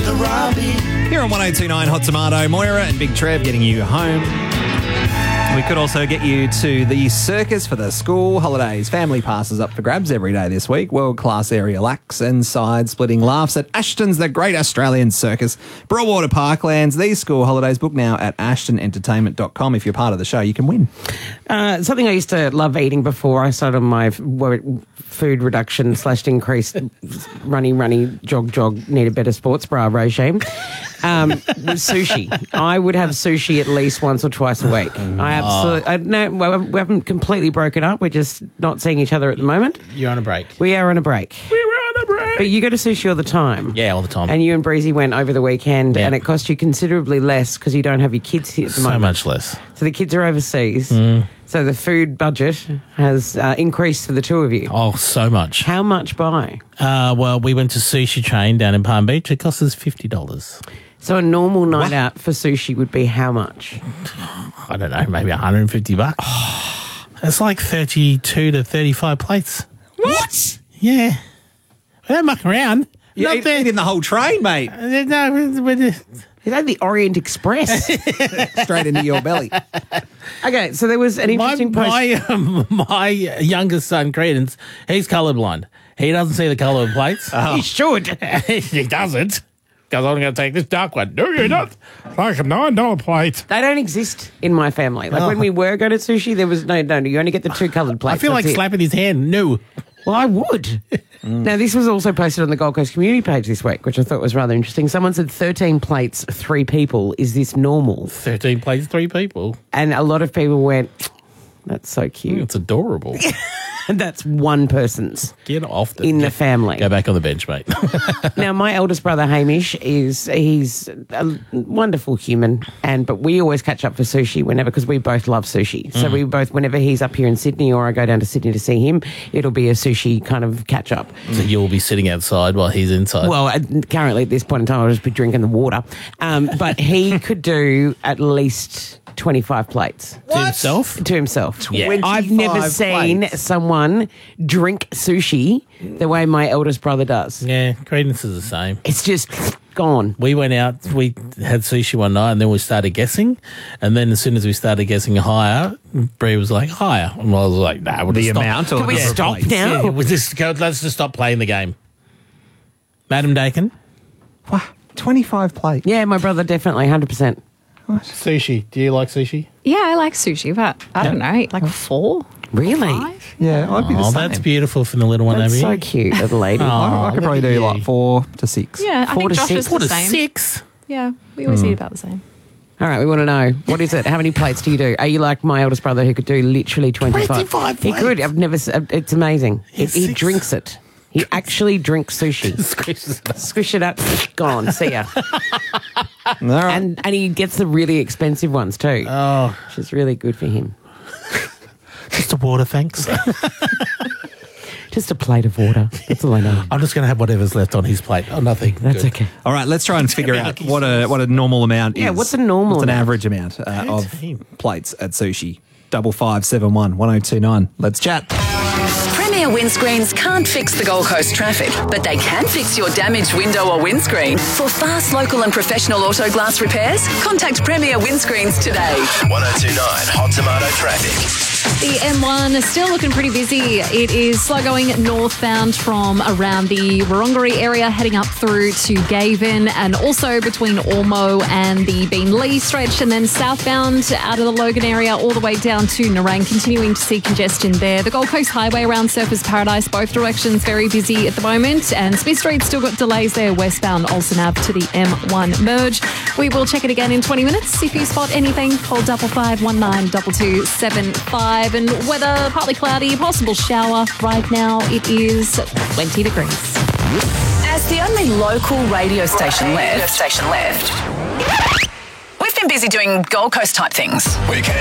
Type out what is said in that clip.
Here on 1029 Hot Tomato, Moira and Big Trev getting you home. We could also get you to the circus for the school holidays. Family passes up for grabs every day this week. World-class area lax and side-splitting laughs at Ashton's The Great Australian Circus. Broadwater Parklands. These school holidays, book now at ashtonentertainment.com. If you're part of the show, you can win. Something I used to love eating before I started my food reduction / increased runny, jog, need a better sports bra regime, was sushi. I would have sushi at least once or twice a week. We haven't completely broken up. We're just not seeing each other at the moment. You're on a break. We are on a break. But you go to sushi all the time. Yeah, all the time. And you and Breezy went over the weekend, and it cost you considerably less because you don't have your kids here at the moment. So much less. So the kids are overseas. So the food budget has increased for the two of you. Oh, so much. How much by? Well, we went to Sushi Chain down in Palm Beach. It cost us $50. So a normal night out for sushi would be how much? I don't know, maybe $150. It's like 32 to 35 plates. What? Yeah. We don't muck around. You're eating the whole train, mate. No, Is that the Orient Express? Straight into your belly. Okay, so there was an interesting post. my youngest son, Credence, he's colourblind. He doesn't see the colour of plates. He should. He doesn't. Because I'm going to take this dark one. No, you're not. It's like a $9 plate. They don't exist in my family. Like when we were going to sushi, there was no, you only get the two coloured plates. I feel like slapping his hand. No. Well, I would. Now, this was also posted on the Gold Coast community page this week, which I thought was rather interesting. Someone said 13 plates, 3 people. Is this normal? 13 plates, 3 people. And a lot of people went, that's so cute. It's adorable. And that's one person's. Get off the family. Go back on the bench, mate. Now, my eldest brother, Hamish, he's a wonderful human, but we always catch up for sushi because we both love sushi. So we both, whenever he's up here in Sydney or I go down to Sydney to see him, it'll be a sushi kind of catch up. So you'll be sitting outside while he's inside? Well, currently at this point in time, I'll just be drinking the water. But he could do at least 25 plates. What? To himself? Yeah. I've never seen someone drink sushi the way my eldest brother does. Yeah, Credence is the same. It's just gone. We went out, we had sushi one night and then we started guessing. And then as soon as we started guessing higher, Bree was like, higher. And I was like, nah, we'll just stop. Can we stop now? Yeah, let's just stop playing the game. Madam Dakin? What? 25 plates? Yeah, my brother definitely, 100%. What? Sushi. Do you like sushi? Yeah, I like sushi, but I don't know, like 4? Really? 5? Yeah, I'd be the same. That's beautiful from the little one That's over so here. cute, little lady. I could probably do like 4 to 6. Yeah, I 4 think to Josh 6. is 4 the to same. 6? Yeah, we always eat about the same. All right, we want to know, what is it? How many plates do you do? Are you like my eldest brother who could do literally 25? 25 He could. I've never. It's amazing. He 6. drinks it. He actually drinks sushi. Squish it up, gone. See ya. All right. And he gets the really expensive ones too. Oh. Which is really good for him. Just a water, thanks. Just a plate of water. That's all I know. I'm just going to have whatever's left on his plate. Oh, nothing. That's Good. okay. All right, let's try and figure out what a normal amount is. Yeah, what's a normal What's an amount? average amount of plates at sushi? 5571 1029. Let's chat. Premier windscreens can't fix the Gold Coast traffic, but they can fix your damaged window or windscreen. For fast, local and professional auto glass repairs, contact Premier Windscreens today. 1029 Hot Tomato Traffic. The M1 is still looking pretty busy. It is slow going northbound from around the Wurrunggeri area, heading up through to Gavin, and also between Ormo and the Beenleigh stretch, and then southbound out of the Logan area all the way down to Nerang, continuing to see congestion there. The Gold Coast Highway around Surfers Paradise, both directions very busy at the moment, and Smith Street still got delays there westbound Olsen Ave to the M1 merge. We will check it again in 20 minutes. If you spot anything, call 5519 2275. And weather, partly cloudy, possible shower. Right now it is 20 degrees. As the only local radio station left, we've been busy doing Gold Coast type things.